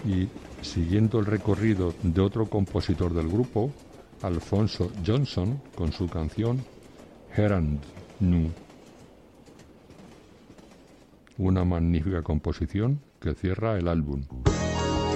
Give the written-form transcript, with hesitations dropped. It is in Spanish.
y siguiendo el recorrido de otro compositor del grupo, Alfonso Johnson, con su canción Herand Nu. Una magnífica composición que cierra el álbum.